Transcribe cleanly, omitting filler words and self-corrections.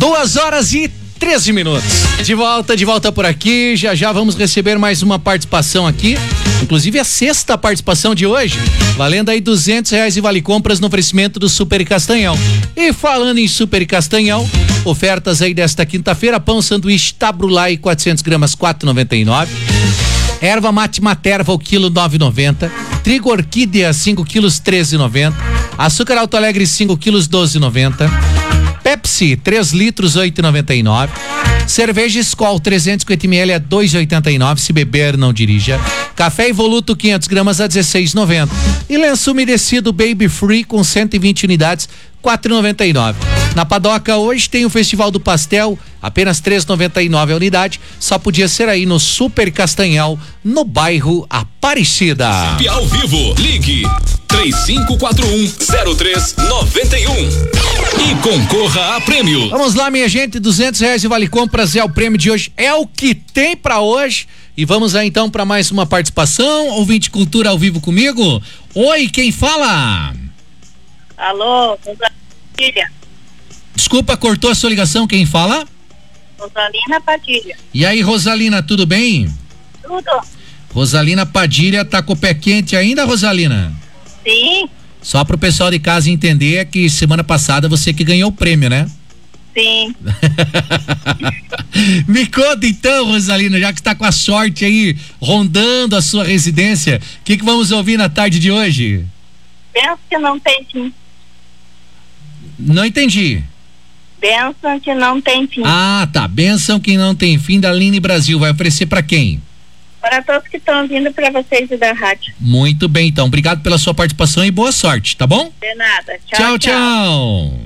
2h13. De volta por aqui. Já vamos receber mais uma participação aqui. Inclusive a sexta participação de hoje. Valendo aí R$200 e vale compras no oferecimento do Super Castanhal. E falando em Super Castanhal, ofertas aí desta quinta-feira: pão sanduíche Tabrulai 400 gramas, R$4,99. Erva mate Materva, o quilo, R$9,90. Trigo orquídea, 5 quilos, R$13,90. Açúcar Alto Alegre, 5 quilos, R$12,90. Pepsi, 3 litros, R$8,99. Cerveja Skol 350ml a R$2,89. Se beber, não dirija. Café Evoluto 500 gramas a R$16,90. E lenço umedecido Baby Free com 120 unidades, R$4,99. Na Padoca hoje tem o Festival do Pastel, apenas R$3,99 a unidade. Só podia ser aí no Super Castanhal, no bairro Aparecida. Ao vivo, ligue 3541-0391 e concorra a prêmio. Vamos lá, minha gente, R$200 e vale compras é o prêmio de hoje, é o que tem pra hoje. E vamos lá então pra mais uma participação. Ouvinte Cultura ao vivo comigo. Oi, quem fala? Alô, Padilha. Desculpa, cortou a sua ligação, quem fala? Rosalina Padilha. E aí, Rosalina, tudo bem? Tudo. Rosalina Padilha, tá com o pé quente ainda, Rosalina? Sim. Só pro pessoal de casa entender que semana passada você que ganhou o prêmio, né? Sim. Me conta então, Rosalina, já que está com a sorte aí rondando a sua residência, o que vamos ouvir na tarde de hoje? Penso que não tem fim. Não entendi. Bênção que não tem fim. Ah, tá. Bênção que não tem fim, da Aline Brasil. Vai oferecer para quem? Para todos que estão vindo, para vocês e da rádio. Muito bem, então. Obrigado pela sua participação e boa sorte, tá bom? De nada. Tchau, tchau.